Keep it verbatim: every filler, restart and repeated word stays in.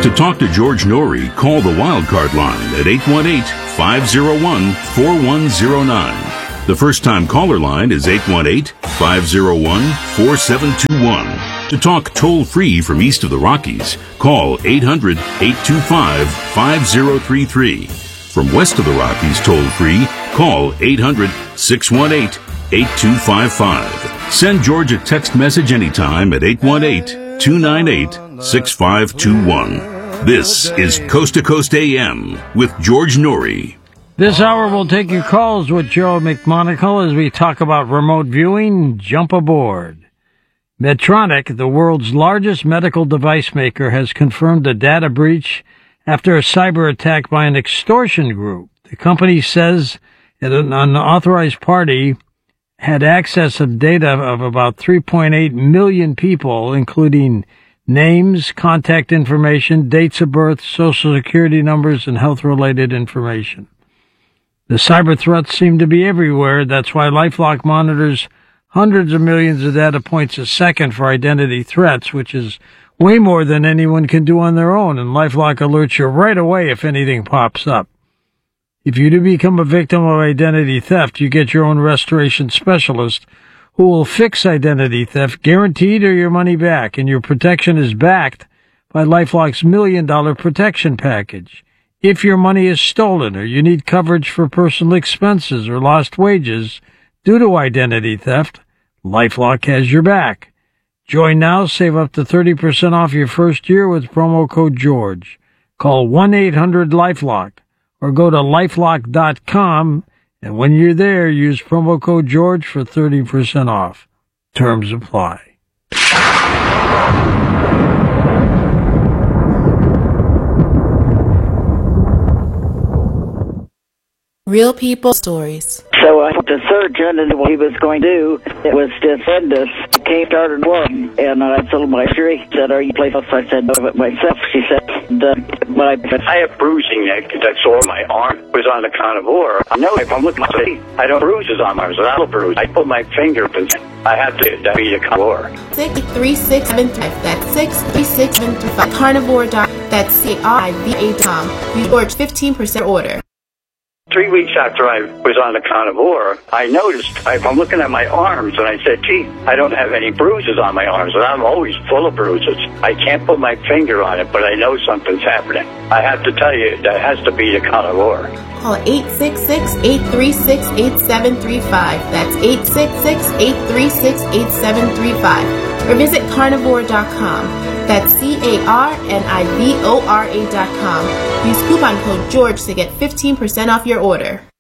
To talk to George Noory, call the Wildcard line at eight one eight, five oh one, four one oh nine. The first-time caller line is eight one eight, five oh one, four seven two one. To talk toll-free from east of the Rockies, call eight hundred, eight two five, five oh three three. From west of the Rockies toll-free, call eight hundred, six one eight, eight two five five. Send George a text message anytime at eight one eight, two nine eight, six five two one. This is Coast to Coast A M with George Noory. This hour we'll take your calls with Joe McMonagle as we talk about remote viewing. Jump aboard. Medtronic, the world's largest medical device maker, has confirmed a data breach after a cyber attack by an extortion group. The company says that an unauthorized party had access of data of about three point eight million people, including names, contact information, dates of birth, social security numbers, and health-related information. The cyber threats seem to be everywhere. That's why LifeLock monitors hundreds of millions of data points a second for identity threats, which is way more than anyone can do on their own, and LifeLock alerts you right away if anything pops up. If you do become a victim of identity theft, you get your own restoration specialist who will fix identity theft, guaranteed, or your money back, and your protection is backed by LifeLock's million-dollar protection package. If your money is stolen or you need coverage for personal expenses or lost wages due to identity theft, LifeLock has your back. Join now, save up to thirty percent off your first year with promo code George. Call one eight hundred LifeLock or go to lifelock dot com, and when you're there, use promo code George for thirty percent off. Terms apply. Real people stories. So I went to surgeon, and what he was going to do was to send us. He came started work, and I told my sister, he said, "Are you place?" I said, "No, but myself." She said, the, "But I, I have bruising that that's all my arm was on the carnivore. I know if I'm looking at my I don't bruises on my arms. I don't bruise. I put my finger up and I have to that be the carnivore." Six three six seven three. That's six three six seven three five. Carnivore dot. That's C R I V A dot com. You George fifteen percent order. Three weeks after I was on the carnivore, I noticed, if I'm looking at my arms, and I said, gee, I don't have any bruises on my arms, and I'm always full of bruises. I can't put my finger on it, but I know something's happening. I have to tell you, that has to be the carnivore. Call eight six six, eight three six, eight seven three five. That's eight six six, eight three six, eight seven three five. Or visit carnivore dot com. That's C A R N I V O R A dot com. Use coupon code George to get fifteen percent off your order.